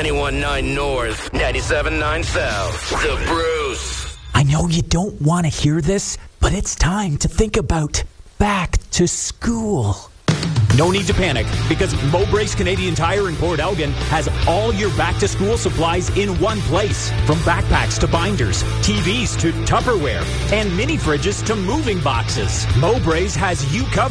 91.9 North, 97.9 South. The Bruce. I know you don't want to hear this, but it's time to think about back to school. No need to panic, because Mowbray's Canadian Tire in Port Elgin has all your back-to-school supplies in one place. From backpacks to binders, TVs to Tupperware, and mini fridges to moving boxes. Mowbray's has you covered.